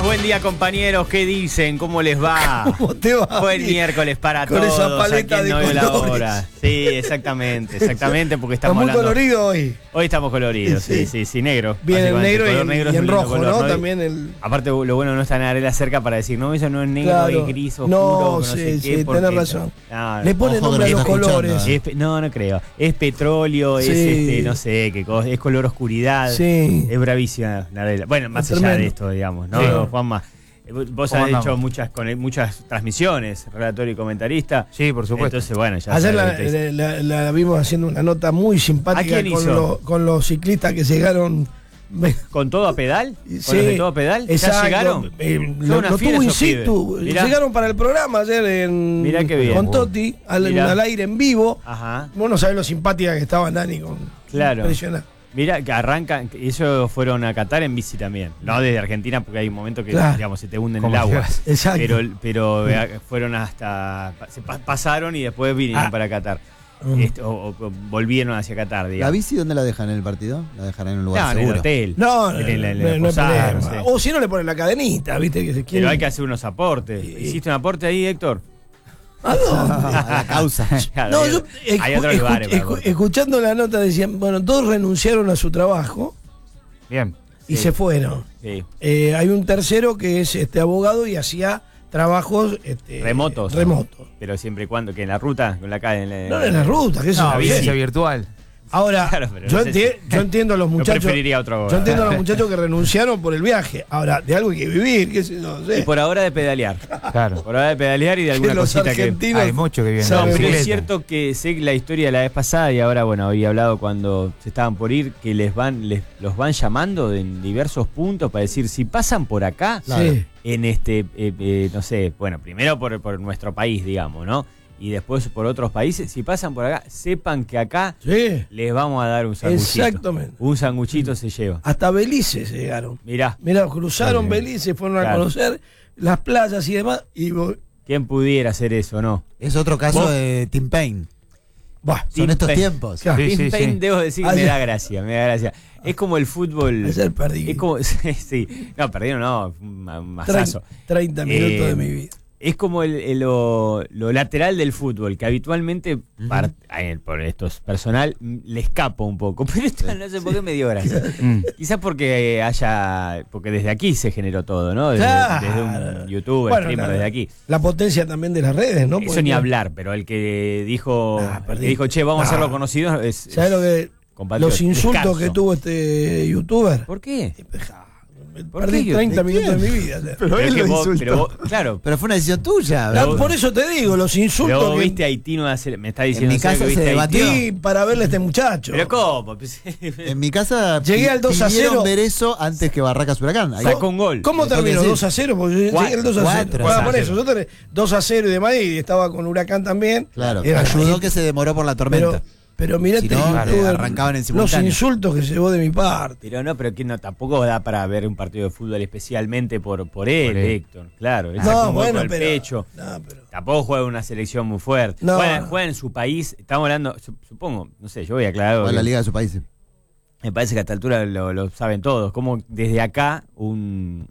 Buen día, compañeros. ¿Qué dicen? ¿Cómo les va? ¿Cómo te va? Buen miércoles para con todos. Esa paleta aquí en de No Veo la colores. Hora. Sí, exactamente, porque Está estamos muy hablando. colorido hoy. Hoy estamos coloridos, sí, negro. Bien el Básicamente, negro color y negro es en un lindo rojo, color, ¿no? También el... Aparte, lo bueno no está Narela cerca para decir, no, eso no es negro, Claro. es gris, oscuro, No, no sé sí, qué. sí, porque- tenés razón. No, Le pone ojo nombre a que los lo está colores. escuchando. no creo. Es petróleo, Sí. es no sé qué cosa, es color oscuridad. Sí. Es bravísima Narela. Bueno, más Es allá de tremendo. esto, digamos, ¿no? Sí. Juanma, vos ¿Cómo has hecho andamos? muchas transmisiones, relator y comentarista. Sí, por supuesto. Entonces, bueno, ya Ayer sabes, la vimos haciendo una nota muy simpática ¿A quién hizo? con los ciclistas que llegaron. ¿Con todo a pedal? ¿Con Sí, los de todo a pedal? exacto. ¿Ya llegaron? Lo una fiera tuvo in esos pibes. situ. Mirá. Llegaron para el programa ayer Mirá qué bien. con Totti, Mirá. al aire en vivo. Ajá, Vos no sabés lo simpática que estaba Dani. Claro. Impresionante. mira que arrancan, ellos fueron a Qatar en bici también, no desde Argentina porque hay un momento que Claro. digamos se te hunde en el Como agua. quieras. Exacto. Pero fueron hasta pasaron y después vinieron para Qatar. O volvieron hacia Qatar, ¿La digamos. bici dónde la dejan en el partido? La dejarán en un lugar No, en el seguro. hotel. No, En la no hay posada, problema. no sé. O si no le ponen la cadenita, ¿viste? Que se quiere. Pero hay que hacer unos aportes. ¿Hiciste un aporte ahí, Héctor? ¿A dónde? A la causa. Claro, No, hay- yo hay otros lugares. para aportar. escuchando la nota decían, bueno, todos renunciaron a su trabajo Bien. y Sí. se fueron. Sí. Hay un tercero que es abogado y hacía trabajos Remotos. remotos. Pero siempre y cuando, que en la ruta, con la calle. No en la ruta, que No, eso bici. virtual. Ahora, Claro, pero yo, no sé yo entiendo a los Yo muchachos. preferiría otro Yo abogado. entiendo a los muchachos que renunciaron por el viaje. Ahora, de algo hay que vivir, qué sé yo, no sé. Y por ahora de pedalear. Claro. Por ahora de pedalear y de alguna los cosita que. argentinos Hay mucho que viene. saben No, pero bicicleta. es cierto que sé la historia de la vez pasada y ahora, bueno, había hablado cuando se estaban por ir, que los van llamando en diversos puntos para decir, si pasan por acá, Sí. en no sé, bueno, primero por nuestro país, digamos, ¿no? Y después por otros países, si pasan por acá, sepan que acá Sí. les vamos a dar un sanguchito. Exactamente. Un sanguchito se lleva. Hasta Belice llegaron. Mirá, Mirá, cruzaron Belice, fueron a Claro. conocer las playas y demás. Y ¿quién pudiera hacer eso, no? Es otro caso ¿Vos? de Tim Payne. bah, Son Tim estos Payne. tiempos. Claro. Sí, Tim sí, Payne, sí. debo decir, me Ayer- da gracia, me da gracia. Es como el fútbol. ayer perdí Es como, sí, no, perdieron, no, un masazo. 30 minutos de Eh, mi vida. Es como lo lateral del fútbol, que habitualmente, por esto es personal, le escapo un poco. Pero esto no sé por qué me dio gracia. Quizás porque porque desde aquí se generó todo, ¿no? Desde un youtuber, Bueno, streamer desde aquí. La potencia también de las redes, ¿no? Eso Porque- ni hablar, pero el que dijo, perdí. que dijo, che, vamos a hacerlo Ah. conocido, es ¿Sabes lo que? compatriota, Los insultos escaso. que tuvo este youtuber. ¿Por qué? ¿Por Perdí qué? 30 ¿De minutos de quién? mi vida. Pero es que claro, Pero fue una decisión tuya. Ah, ¿verdad? por eso te digo, los pero insultos vos que viste a Haití, me está diciendo mi en serio casa que se viste a debatió. Haití. sí, para verle a este muchacho. Pero ¿cómo? Pues, En mi casa Llegué al 2-0. pidieron ver eso antes que Barracas Huracán. Ahí- Sacó un gol. ¿Cómo Lo tengo que terminó? decir. 2-0, porque yo llegué al 2-0. 4, Bueno, por 2-0. eso, yo tenía 2-0 y demás, y estaba con Huracán también. Claro, Era- ayudó que se demoró por la tormenta. Pero mirá, Si no, arrancaban en los simultáneo. insultos que llevó de mi parte. Pero no, pero que no, tampoco da para ver un partido de fútbol especialmente por él, él. Héctor. Claro, él sacó un gol por el pecho. No, pero. Tampoco juega en una selección muy fuerte. No. Juega en su país. Estamos hablando, supongo, no sé, yo voy a aclarar algo Fue la que liga de su país. sí. me parece que a esta altura lo saben todos. Como desde acá un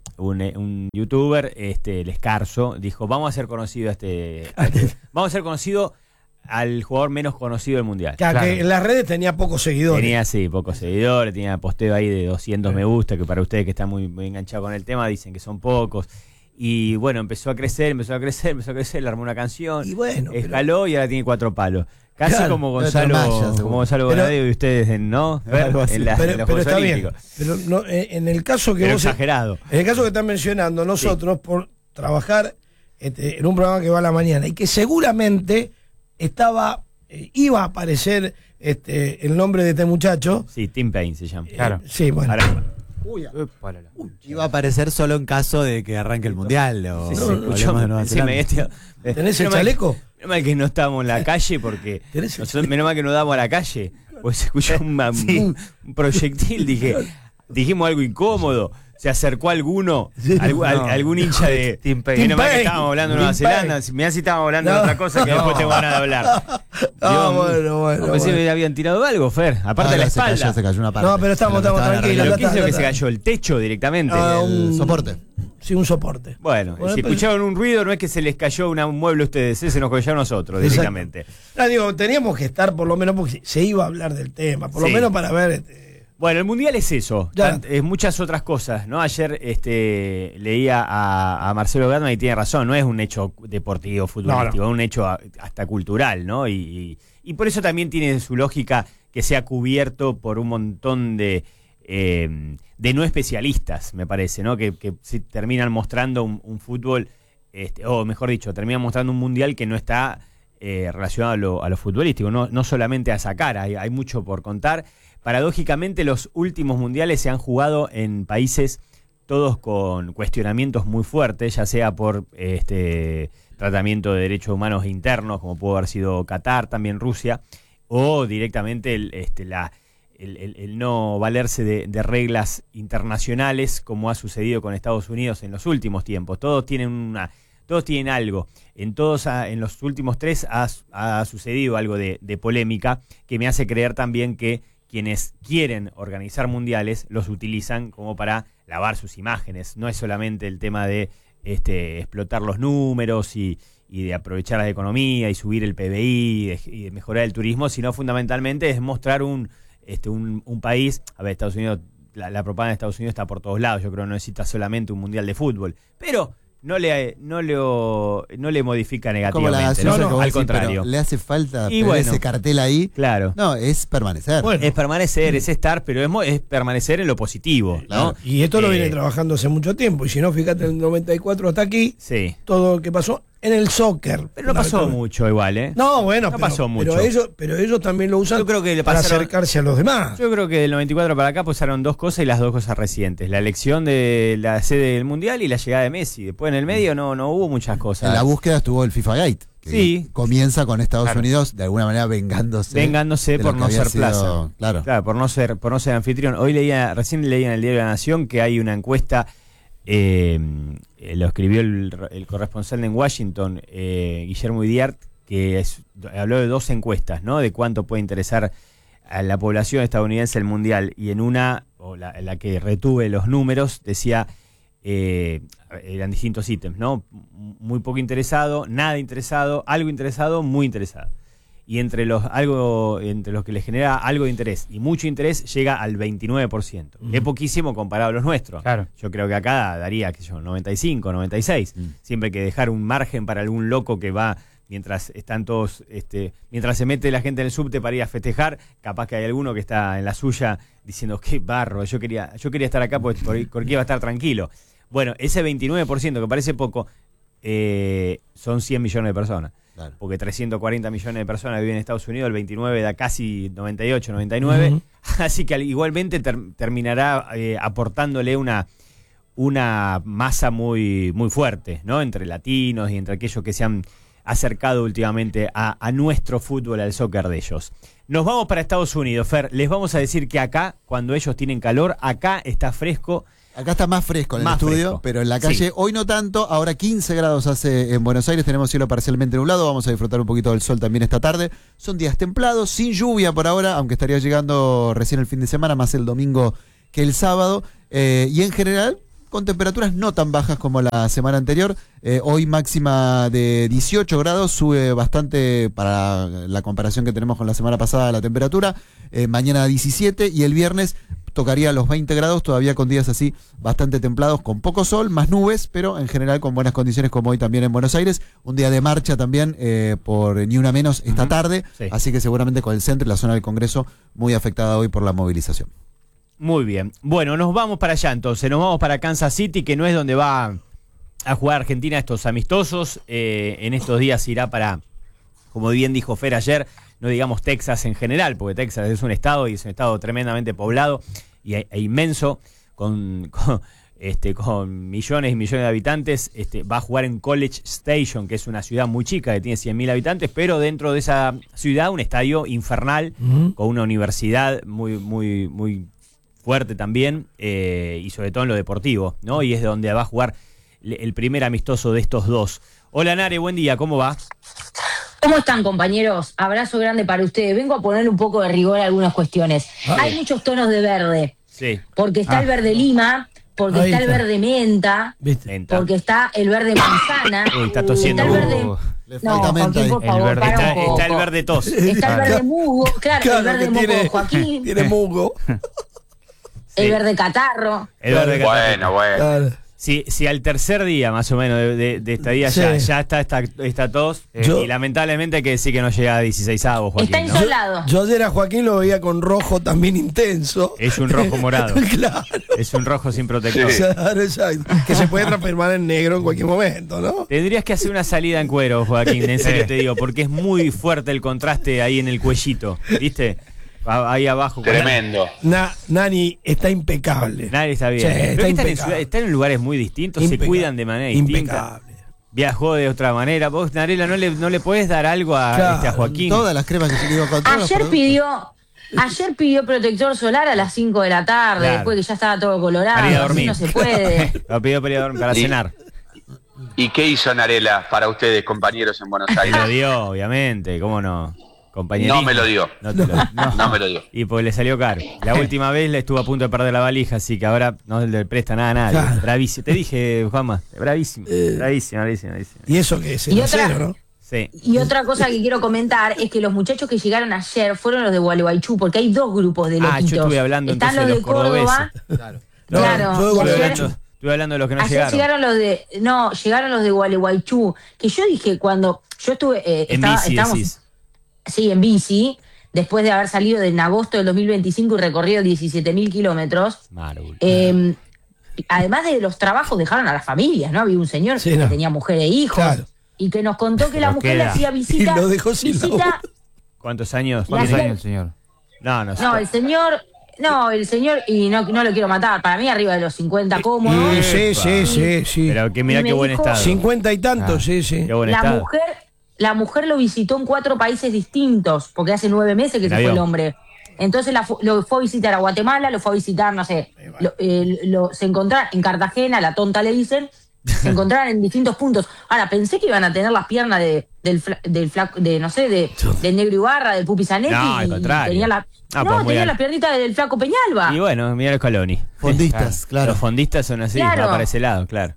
youtuber, el Escarzo, dijo, vamos a hacer conocido vamos a hacer conocido al jugador menos conocido del mundial. Que en las redes tenía pocos seguidores. Tenía, sí, pocos seguidores, tenía posteo ahí de 200 me gusta, que para ustedes que están muy enganchados con el tema dicen que son pocos. Y bueno, empezó a crecer, le armó una canción, Y bueno, pero- escaló y ahora tiene 4 palos. Casi Claro, como pero Gonzalo, Maya, seguro. como Gonzalo Pero- Bonadeo y ustedes, ¿no? Algo así. En los pero Juegos está bien. Olímpicos. Pero no, en el caso que Pero vos. exagerado. En el caso que están mencionando, nosotros, por trabajar en un programa que va a la mañana y que seguramente iba a aparecer el nombre de este muchacho. Sí, Tim Payne se llama. Claro. Sí, bueno. Ahora, Iba a aparecer solo en caso de que arranque el mundial. O sí, hablemos de Nueva Zelanda. ¿Tenés el menos mal- chaleco? Menos mal que no estábamos en la calle porque ¿Tenés el nosotros, menos mal que no damos a la calle, pues se escuchó un proyectil, dijimos algo incómodo, se acercó alguno, algún hincha de Tim Payne. menos mal que Payne. estábamos hablando de Nueva Tim Payne. Zelanda, mirá si estábamos hablando de No. otra cosa que después tengo ganas de hablar. Bueno. Pensé que me habían tirado algo, Fer, aparte de la Se espalda. cayó una parte. No, pero estamos Estaban tranquilos. ¿Pero arreglando. qué es lo que se cayó? ¿El techo directamente? Ah, El un soporte. sí, un soporte. Bueno, si escucharon un ruido, no es que se les cayó un mueble a ustedes, se nos cayó a nosotros directamente. Digo, teníamos que estar por lo menos, porque se iba a hablar del tema, por lo menos para ver... Bueno, el Mundial es eso, es muchas otras cosas, ¿no? Ayer leía a Marcelo Gatman y tiene razón, no es un hecho deportivo, futbolístico, es un hecho hasta cultural, ¿no? Y por eso también tiene su lógica que sea cubierto por un montón de no especialistas, me parece, ¿no? Que se terminan mostrando un fútbol, o mejor dicho, terminan mostrando un Mundial que no está relacionado a lo futbolístico, no solamente a sacar, hay mucho por contar. Paradójicamente, los últimos mundiales se han jugado en países todos con cuestionamientos muy fuertes, ya sea por tratamiento de derechos humanos internos, como pudo haber sido Qatar, también Rusia, o directamente el no valerse de reglas internacionales, como ha sucedido con Estados Unidos en los últimos tiempos. Todos tienen algo. En los últimos 3 ha sucedido algo de polémica que me hace creer también que quienes quieren organizar mundiales los utilizan como para lavar sus imágenes. No es solamente el tema de explotar los números y de aprovechar la economía y subir el PBI y de mejorar el turismo, sino fundamentalmente es mostrar un país. A ver, Estados Unidos, la propaganda de Estados Unidos está por todos lados. Yo creo que no necesita solamente un mundial de fútbol, pero no le modifica negativamente, al contrario. Le hace falta ese cartel ahí. Claro. No, es permanecer. Bueno, es permanecer, es estar, pero es permanecer en lo positivo, ¿no? Y esto lo viene trabajando hace mucho tiempo. Y si no, fíjate, en el 94 hasta aquí, todo lo que pasó en el soccer. Pero no pasó mucho igual, ¿eh? No, bueno, pasó mucho. Pero ellos también lo usan para acercarse a los demás. Yo creo que del 94 para acá pasaron 2 cosas y las 2 cosas recientes. La elección de la sede del Mundial y la llegada de Messi. Después en el medio no hubo muchas cosas. En la búsqueda estuvo el FIFA Gate. Sí. Comienza con Estados Unidos de alguna manera vengándose por no ser plaza. Claro, por no ser anfitrión. Recién leía en el diario La Nación que hay una encuesta, lo escribió el corresponsal en Washington, Guillermo Idiart, que habló de 2 encuestas, ¿no? De cuánto puede interesar a la población estadounidense el Mundial, y en una, la que retuve los números, decía, eran distintos ítems, ¿no? Muy poco interesado, nada interesado, algo interesado, muy interesado. Y entre los que les genera algo de interés y mucho interés llega al 29%. Es poquísimo comparado a los nuestros. Claro. Yo creo que acá daría, 95, 96. Siempre hay que dejar un margen para algún loco que va, mientras están todos, mientras se mete la gente en el subte para ir a festejar, capaz que hay alguno que está en la suya diciendo, qué barro, yo quería estar acá porque iba a estar tranquilo. Bueno, ese 29%, que parece poco, son 100 millones de personas. Claro. Porque 340 millones de personas viven en Estados Unidos, el 29 da casi 98, 99. Así que igualmente terminará aportándole una masa muy, muy fuerte, ¿no? Entre latinos y entre aquellos que se han acercado últimamente a nuestro fútbol, al soccer de ellos. Nos vamos para Estados Unidos, Fer. Les vamos a decir que acá, cuando ellos tienen calor, acá está fresco. Acá está más fresco en el estudio, pero en la calle hoy no tanto. Ahora 15 grados hace en Buenos Aires, tenemos cielo parcialmente nublado, vamos a disfrutar un poquito del sol también esta tarde. Son días templados, sin lluvia por ahora, aunque estaría llegando recién el fin de semana, más el domingo que el sábado. Y en general, con temperaturas no tan bajas como la semana anterior. Hoy máxima de 18 grados, sube bastante para la comparación que tenemos con la semana pasada la temperatura. Mañana 17 y el viernes tocaría los 20 grados, todavía con días así bastante templados, con poco sol, más nubes, pero en general con buenas condiciones como hoy también en Buenos Aires. Un día de marcha también por Ni Una Menos esta tarde, así que seguramente con el centro y la zona del Congreso muy afectada hoy por la movilización. Muy bien. Bueno, nos vamos para allá entonces, nos vamos para Kansas City, que no es donde va a jugar Argentina estos amistosos. En estos días irá para, como bien dijo Fer ayer, no digamos Texas en general, porque Texas es un estado y es un estado tremendamente poblado e inmenso, con millones y millones de habitantes. Va a jugar en College Station, que es una ciudad muy chica que tiene 100.000 habitantes, pero dentro de esa ciudad un estadio infernal, con una universidad muy, muy, muy fuerte también, y sobre todo en lo deportivo, ¿no? Y es de donde va a jugar el primer amistoso de estos dos. Hola Nare, buen día, ¿cómo va? ¿Cómo están, compañeros? Abrazo grande para ustedes. Vengo a poner un poco de rigor a algunas cuestiones. Hay muchos tonos de verde. Sí. Porque está el verde lima, porque Ahí está el está. verde menta, ¿Viste? Lenta. porque está el verde manzana. Uy, está tosiendo. Está el verde. Le No, falta menta Joaquín, ahí. por El favor, verde, para un está el poco. verde tos. Está el verde mugo, claro, el Claro, verde que moco tiene, de Joaquín, tiene mugo. el verde catarro. El verde Bueno, bueno. Claro. Si al tercer día, más o menos, de estadía Sí. ya está esta tos, Yo- y lamentablemente hay que decir que no llega a 16avos, Joaquín, Está ¿no? insolado. Yo ayer a Joaquín lo veía con rojo también intenso. Es un rojo morado. Claro. Es un rojo sin protector. Claro, exacto. Que se puede transformar en negro en cualquier momento, ¿no? Tendrías que hacer una salida en cuero, Joaquín, en serio te digo, porque es muy fuerte el contraste ahí en el cuellito, ¿viste? Ahí abajo. Tremendo. Nani está impecable. Nadie está bien. Sí, Pero está que están, impecable. están en lugares muy distintos, se Impecable. cuidan de manera distinta. Impecable. Viajó de otra manera. Vos, Narela, no le podés dar algo a, Claro, a Joaquín. Todas las cremas que se digo con todos los Ayer productos. pidió protector solar a las 5 de la tarde, Claro. después que ya estaba todo colorado. Para ir a Así dormir. no se puede. Lo pidió para ir a dormir, para Y- cenar. ¿Y qué hizo Narela para ustedes, compañeros en Buenos Te Aires? lo dio, obviamente, ¿cómo no? Compañerismo. No me lo dio. No te lo- no. No me lo dio. Y pues le salió caro. La última vez le estuvo a punto de perder la valija, así que ahora no le presta nada a nadie. Claro. Bravísimo. Te dije, Juanma, bravísimo. Bravísimo. Y eso que es Y el otra- acero, ¿no? Sí. Y otra cosa que quiero comentar es que los muchachos que llegaron ayer fueron los de Gualeguaychú, porque hay dos grupos de Ah, loquitos. yo estuve hablando Están entonces los de los de Córdoba. No, Claro, yo de y Gualeguaychú. ayer- Estuve hablando de los que no Ayer llegaron los de. No, llegaron los de Gualeguaychú. Que yo dije cuando. Yo estuve. En bici, decís. Sí, en bici. Después de haber salido en agosto del 2025 y recorrido 17.000 kilómetros. Márul. Además de los trabajos, dejaron a las familias, ¿no? Había un señor Sí, que no. tenía mujer e hijos. Claro. Y que nos contó que la Pero mujer le queda. hacía visita. Y lo dejó sin visita. laburo. ¿Cuántos años? ¿Cuántos años el señor? No sé. No, el señor. No, el señor. Y no lo quiero matar. Para mí, arriba de los 50 cómodos. Sí. Pero que mira Y me qué buen dijo- estado. 50 y tantos, Ah. sí. Qué buen La estado. mujer lo visitó en 4 países distintos, porque hace 9 meses que En se fue avión. el hombre. Entonces lo fue a visitar a Guatemala, lo fue a visitar, no sé, se encontraron en Cartagena, la tonta le dicen, se encontraron en distintos puntos. Ahora, pensé que iban a tener las piernas del flaco, no sé, del Negro Ibarra, del Pupi Zanetti. No, al y contrario. tenía Ah, pues muy tenía al- la piernita del flaco Peñalba. Y bueno, mira los Scaloni. Fondistas, claro. Los fondistas son así, Claro. va para ese lado, claro.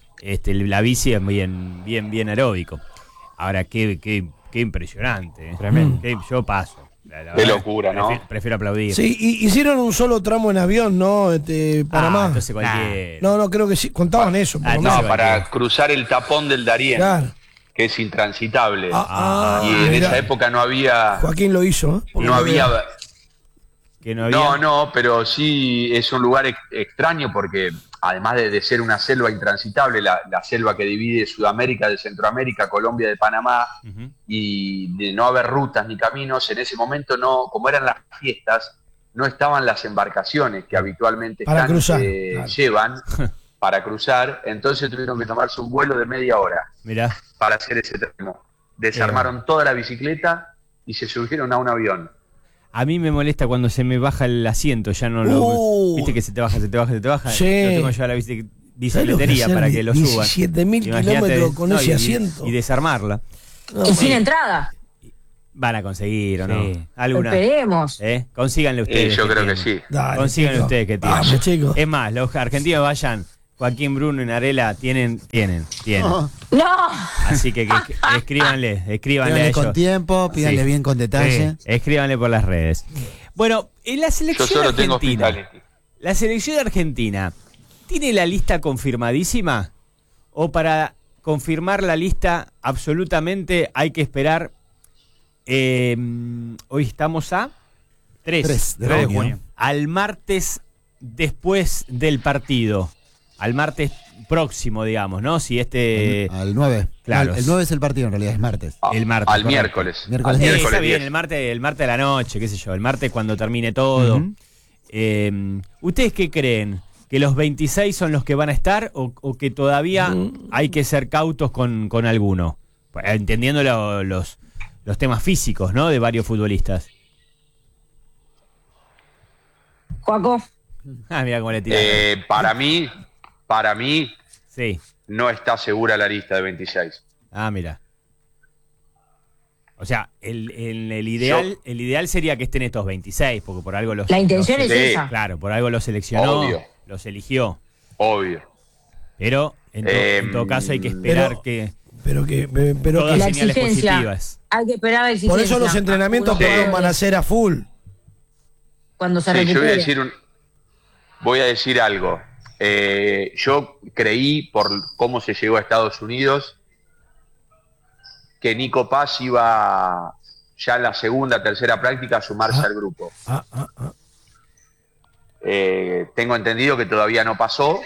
La bici es bien aeróbico. Ahora, qué impresionante. Tremendo. Yo paso. La Qué verdad, locura, ¿no? Prefiero aplaudir. Sí, hicieron un solo tramo en avión, ¿no? Panamá. Entonces cualquier... No, creo que sí. Contaban eso, por lo no, menos. No, para cruzar el tapón del Darién, Claro. que es intransitable. Ah, y en mirá. esa época no había. Joaquín lo hizo, ¿eh? Por No lo que había. veo. que no había... No, pero sí es un lugar extraño porque además de ser una selva intransitable, la selva que divide Sudamérica de Centroamérica, Colombia de Panamá, Ujú. y de no haber rutas ni caminos, en ese momento no, como eran las fiestas, no estaban las embarcaciones que habitualmente Para cruzar, se claro. llevan para cruzar, entonces tuvieron que tomarse un vuelo de media hora Mirá. para hacer ese tramo. Desarmaron toda la bicicleta y se subieron a un avión. A mí me molesta cuando se me baja el asiento, ya no lo... Viste que se te baja. Sí. Yo tengo que llevar la bicicletería hacer para que lo suban. 17.000 Imagínate, kilómetros con ese y asiento. Y desarmarla. No, y sin entrada. Van a conseguir, ¿o no? Sí. Alguna. Esperemos. Consíganle ustedes. Yo creo que tienen. sí. Dale, Consíganle chico. ustedes que tienen. Vamos, chicos. Es más, los argentinos vayan. Joaquín, Bruno y Narela tienen. Oh, ¡No! Así que escríbanle a pídanle ellos. con tiempo, pídanle Sí. bien con detalle. Sí, escríbanle por las redes. Bueno, en la Yo selección solo tengo argentina. hospitales. La selección argentina, ¿tiene la lista confirmadísima? ¿O para confirmar la lista absolutamente hay que esperar? Hoy estamos a 3 de 3 de junio. junio. al martes después del partido. Al martes próximo, digamos, ¿no? Si Al 9. Claro. El 9 es el partido en realidad, es martes. El martes, Al correcto. miércoles. Miércoles Al 10. Está bien, 10. el martes de la noche, qué sé yo, el martes cuando termine todo. Ujú. ¿Ustedes qué creen? ¿Que los 26 son los que van a estar o que todavía hay que ser cautos con alguno? Entendiendo los temas físicos, ¿no? De varios futbolistas. Joaco. Ah, mira cómo le tiran. Para mí Sí. no está segura la lista de 26. Ah, mira. O sea, el ideal sería que estén estos 26, porque por algo los... La intención los- es Sí. esa. Claro, por algo los seleccionó, Obvio. los eligió. Obvio. Pero en todo caso hay que esperar pero todas la señales exigencia, positivas. hay que esperar la exigencia. por eso los entrenamientos van a ser a full. Cuando se Sí, yo recupere. voy a decir algo. Yo creí, por cómo se llegó a Estados Unidos, que Nico Paz iba ya en la segunda, tercera práctica a sumarse al grupo. Tengo entendido que todavía no pasó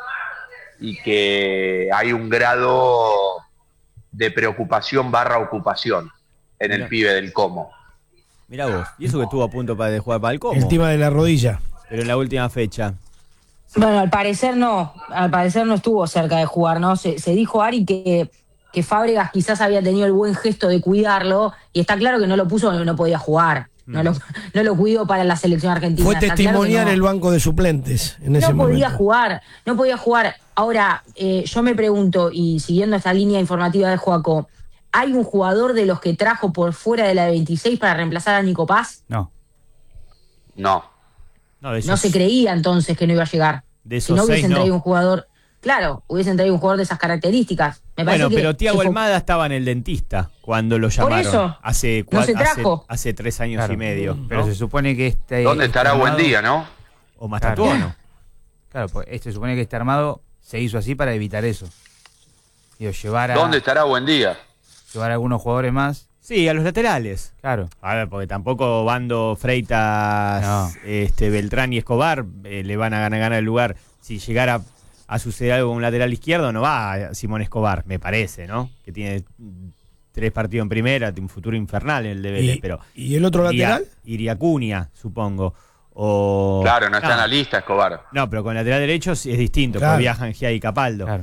y que hay un grado de preocupación / ocupación en el pibe del Como. Mirá vos, y eso que estuvo a punto de jugar para el Como. El tema de la rodilla. Pero en la última fecha. Bueno, al parecer no estuvo cerca de jugar, ¿no? Se dijo, Ari, que Fábregas quizás había tenido el buen gesto de cuidarlo, y está claro que no lo puso, no podía jugar. No lo cuidó para la selección argentina. Fue Está testimonial claro el banco de suplentes en ese momento. No podía jugar. Ahora, yo me pregunto, y siguiendo esta línea informativa de Joaco, ¿hay un jugador de los que trajo por fuera de la de 26 para reemplazar a Nico Paz? No. No. No se creía entonces que no iba a llegar. Si no hubiesen traído un jugador... Claro, hubiesen traído un jugador de esas características. Bueno, pero Thiago Almada estaba en el dentista cuando lo llamaron. Por eso, hace 3 años y medio. ¿no? Pero se supone que ¿Dónde estará armado, Buendía, no? O Mastratuono. Claro, pues se supone que este armado se hizo así para evitar eso. Digo, ¿Dónde estará Buendía? Llevar a algunos jugadores más. Sí, a los laterales. Claro. A ver, porque tampoco Bando, Freitas, Beltrán y Escobar le van a ganar el lugar. Si llegara a suceder algo con un lateral izquierdo, no va a Simón Escobar, me parece, ¿no? Que tiene 3 partidos en primera, tiene un futuro infernal en el de Vélez, pero... ¿Y el otro lateral? Iriacuña, supongo. Claro, no está en la lista Escobar. No, pero con el lateral derecho es distinto, claro, porque viajan Gia y Capaldo. Claro.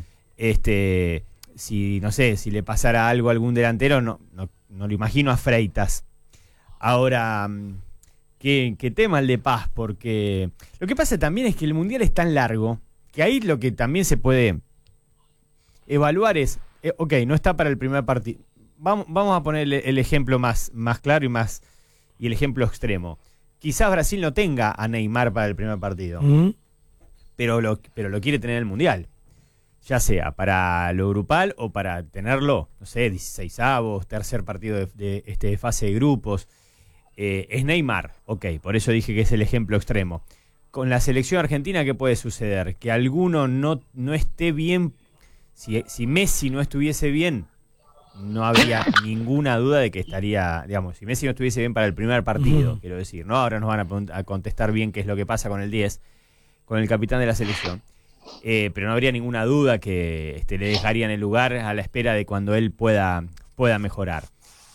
Si, no sé, si le pasara algo a algún delantero, no lo imagino a Freitas. Ahora, ¿qué tema el de Paz? Porque lo que pasa también es que el Mundial es tan largo que ahí lo que también se puede evaluar es, ok, no está para el primer partido. Vamos a poner el ejemplo más claro y el ejemplo extremo. Quizás Brasil no tenga a Neymar para el primer partido, pero lo quiere tener en el Mundial. Ya sea para lo grupal o para tenerlo, no sé, 16avos, tercer partido de fase de grupos. Es Neymar, ok, por eso dije que es el ejemplo extremo. Con la selección argentina, ¿qué puede suceder? Que alguno no esté bien. Si Messi no estuviese bien, no habría ninguna duda de que estaría, digamos, si Messi no estuviese bien para el primer partido, quiero decir, ¿no? Ahora nos van a contestar bien qué es lo que pasa con el 10, con el capitán de la selección. Pero no habría ninguna duda que le dejarían el lugar a la espera de cuando él pueda mejorar.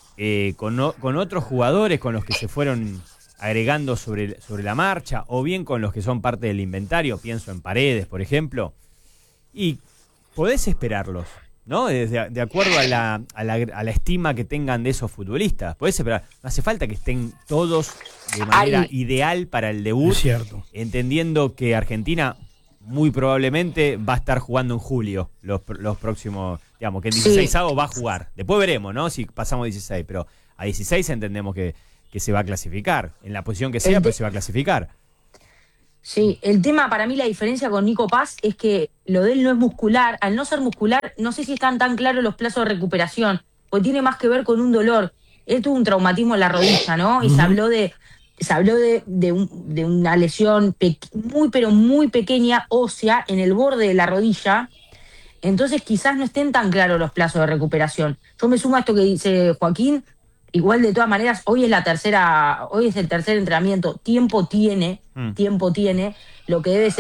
Con otros jugadores con los que se fueron agregando sobre la marcha, o bien con los que son parte del inventario, pienso en Paredes, por ejemplo, y podés esperarlos, ¿no? De acuerdo a la estima que tengan de esos futbolistas. Podés esperar. No hace falta que estén todos de manera ideal para el debut, es cierto, entendiendo que Argentina muy probablemente va a estar jugando en julio los próximos, digamos, que en 16avos va a jugar. Después veremos, ¿no? Si pasamos 16, pero a 16 entendemos que se va a clasificar, en la posición que sea, pero se va a clasificar. Sí, el tema para mí, la diferencia con Nico Paz es que lo de él no es muscular. Al no ser muscular, no sé si están tan claros los plazos de recuperación, porque tiene más que ver con un dolor. Él tuvo un traumatismo en la rodilla, ¿no? Y se habló de una lesión muy, pero muy pequeña, ósea, en el borde de la rodilla. Entonces quizás no estén tan claros los plazos de recuperación. Yo me sumo a esto que dice Joaquín. Igual, de todas maneras, hoy es el tercer entrenamiento. Tiempo tiene, lo que debe ser